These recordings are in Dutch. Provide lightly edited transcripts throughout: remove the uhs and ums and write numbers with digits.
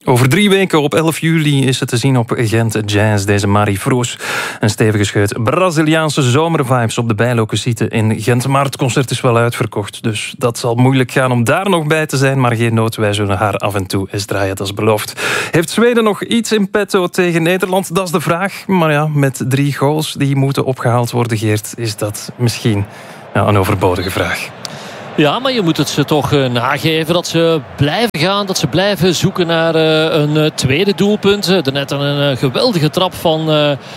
Over 3 weken op 11 juli is het te zien op Gent Jazz. Deze Marie Froos. Een stevige scheut Braziliaanse zomervibes op de Bijlo-Siete in Gent. Maar het concert is wel uitverkocht. Dus dat zal moeilijk gaan om daar nog bij te zijn. Maar geen nood, wij zullen haar af en toe eens draaien, dat is beloofd. Heeft Zweden nog iets in petto tegen Nederland? Dat is de vraag. Maar ja, met 3 goals die moeten opgehaald worden, Geert, is dat misschien een overbodige vraag. Ja, maar je moet het ze toch nageven dat ze blijven gaan. Dat ze blijven zoeken naar een tweede doelpunt. Daarnet een geweldige trap van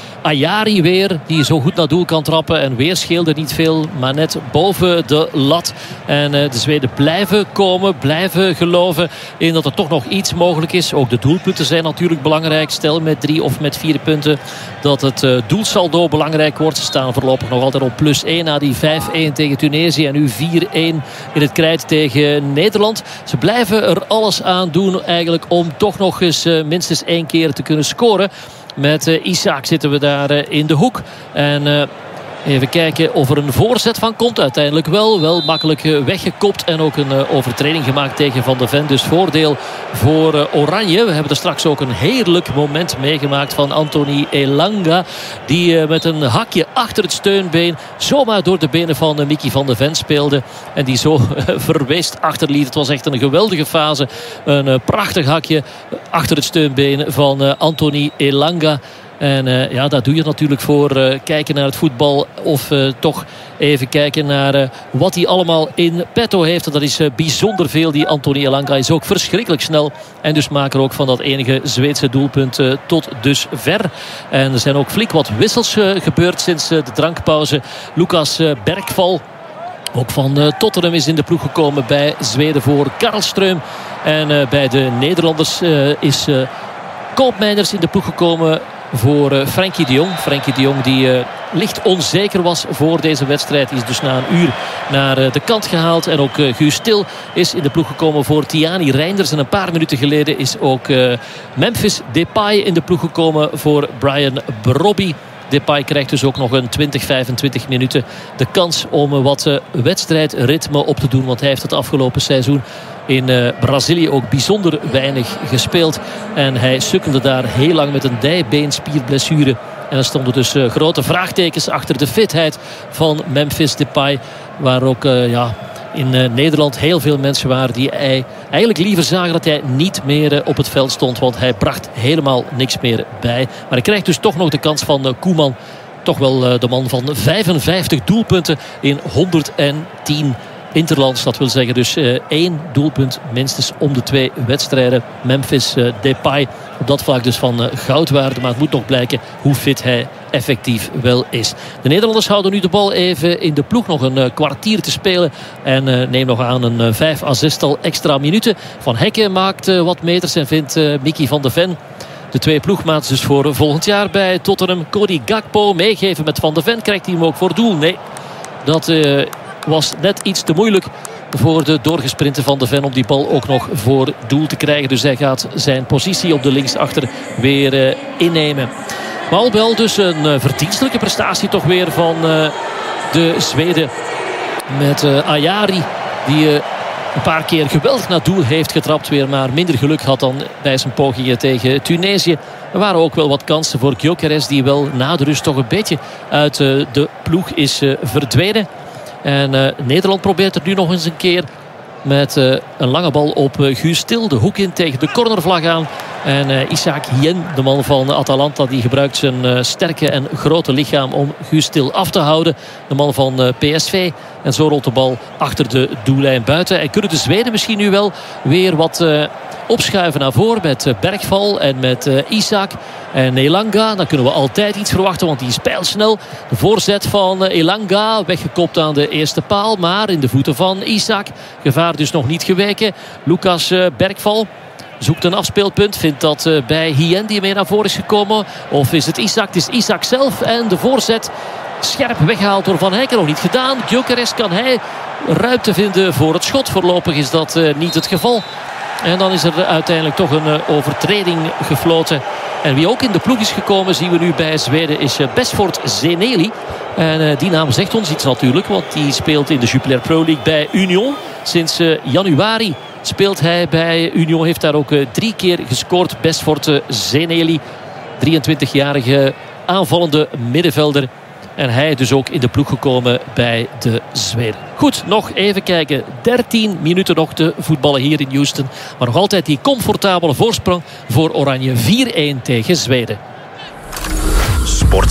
Ayari weer. Die zo goed naar doel kan trappen. En weer scheelde niet veel. Maar net boven de lat. En de Zweden blijven komen. Blijven geloven in dat er toch nog iets mogelijk is. Ook de doelpunten zijn natuurlijk belangrijk. Stel met 3 of met 4 punten dat het doelsaldo belangrijk wordt. Ze staan voorlopig nog altijd op +1 na die 5-1 tegen Tunesië. En nu 4-1 in het krijt tegen Nederland. Ze blijven er alles aan doen eigenlijk om toch nog eens minstens 1 keer te kunnen scoren. Met Isaac zitten we daar in de hoek. En even kijken of er een voorzet van komt. Uiteindelijk wel makkelijk weggekopt. En ook een overtreding gemaakt tegen Van de Ven. Dus voordeel voor Oranje. We hebben er straks ook een heerlijk moment meegemaakt van Anthony Elanga. Die met een hakje achter het steunbeen zomaar door de benen van Mickey Van de Ven speelde. En die zo verweest achterliet. Het was echt een geweldige fase. Een prachtig hakje achter het steunbeen van Anthony Elanga. En dat doe je natuurlijk voor kijken naar het voetbal. Of toch even kijken naar wat hij allemaal in petto heeft. En dat is bijzonder veel. Die Anthony Elanga is ook verschrikkelijk snel. En dus maker ook van dat enige Zweedse doelpunt tot dusver. En er zijn ook flink wat wissels gebeurd sinds de drankpauze. Lucas Bergval, ook van Tottenham, is in de ploeg gekomen bij Zweden voor Karlström. En bij de Nederlanders is Koopmeiners in de ploeg gekomen voor Frenkie de Jong. Frenkie de Jong die licht onzeker was voor deze wedstrijd. Die is dus na een uur naar de kant gehaald. En ook Guus Til is in de ploeg gekomen voor Tiani Reinders. En een paar minuten geleden is ook Memphis Depay in de ploeg gekomen voor Brian Brobby. Depay krijgt dus ook nog een 20-25 minuten de kans om wat wedstrijdritme op te doen. Want hij heeft het afgelopen seizoen in Brazilië ook bijzonder weinig gespeeld. En hij sukkelde daar heel lang met een dijbeenspierblessure. En er stonden dus grote vraagtekens achter de fitheid van Memphis Depay. Waar ook in Nederland heel veel mensen waren die eigenlijk liever zagen dat hij niet meer op het veld stond. Want hij bracht helemaal niks meer bij. Maar hij krijgt dus toch nog de kans van Koeman. Toch wel de man van 55 doelpunten in 110 interlands. Dat wil zeggen dus 1 doelpunt minstens om de 2 wedstrijden. Memphis Depay op dat vlak dus van goudwaarde. Maar het moet nog blijken hoe fit hij effectief wel is. De Nederlanders houden nu de bal even in de ploeg. Nog een kwartier te spelen. En neem nog aan een 5 à 6-tal extra minuten. Van Hekken maakt wat meters en vindt Mickey Van de Ven. De 2 ploegmaats dus voor volgend jaar bij Tottenham. Cody Gakpo meegeven met Van de Ven. Krijgt hij hem ook voor doel? Nee. Dat was net iets te moeilijk voor de doorgesprinte Van de Ven om die bal ook nog voor doel te krijgen. Dus hij gaat zijn positie op de linksachter weer innemen. Maar al wel dus een verdienstelijke prestatie toch weer van de Zweden. Met Ayari die een paar keer geweldig naar doel heeft getrapt. Weer maar minder geluk had dan bij zijn pogingen tegen Tunesië. Er waren ook wel wat kansen voor Gyökeres, die wel na de rust toch een beetje uit de ploeg is verdwenen. En Nederland probeert het nu nog eens een keer met een lange bal op Guus Til. De hoek in tegen de cornervlag aan. En Isaac Hien, de man van Atalanta, die gebruikt zijn sterke en grote lichaam om Guus Til af te houden. De man van PSV. En zo rolt de bal achter de doellijn buiten. En kunnen de Zweden misschien nu wel weer wat opschuiven naar voren met Bergval en met Isaac en Elanga. Dan kunnen we altijd iets verwachten, want die is pijlsnel. De voorzet van Elanga, weggekopt aan de eerste paal, maar in de voeten van Isaac. Gevaar dus nog niet geweken. Lucas Bergval zoekt een afspeelpunt. Vindt dat bij Hien, die mee naar voren is gekomen. Of is het Isaac? Het is Isaac zelf. En de voorzet scherp weggehaald door Van Hekken. Nog niet gedaan. Gyökeres, kan hij ruimte vinden voor het schot? Voorlopig is dat niet het geval. En dan is er uiteindelijk toch een overtreding gefloten. En wie ook in de ploeg is gekomen, zien we nu bij Zweden, is Besford Zeneli. En die naam zegt ons iets natuurlijk, want die speelt in de Jupiler Pro League bij Union. Sinds januari speelt hij bij Union. Heeft daar ook 3 keer gescoord. Best voor Zeneli. 23-jarige aanvallende middenvelder. En hij dus ook in de ploeg gekomen bij de Zweden. Goed, nog even kijken. 13 minuten nog te voetballen hier in Houston. Maar nog altijd die comfortabele voorsprong voor Oranje. 4-1 tegen Zweden.